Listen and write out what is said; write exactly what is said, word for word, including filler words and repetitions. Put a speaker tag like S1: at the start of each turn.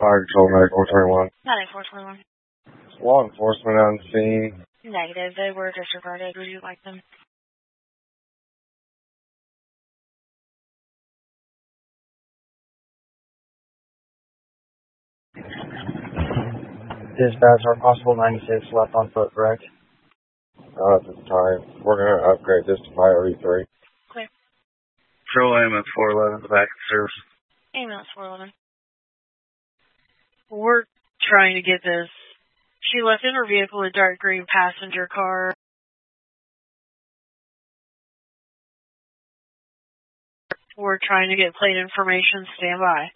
S1: Fire Control ninety-four twenty-one.
S2: ninety-four twenty-one.
S1: Law enforcement on scene.
S2: Negative. They were disregarded. Would you like them?
S3: Dispatch, our possible ninety-six left on foot, correct?
S1: Not at this time. We're going to upgrade this to priority three.
S2: Clear.
S4: Patrol ambulance four eleven, the back of service.
S2: Ambulance four eleven. We're trying to get this. She left in her vehicle a dark green passenger car. We're trying to get plate information. Stand by.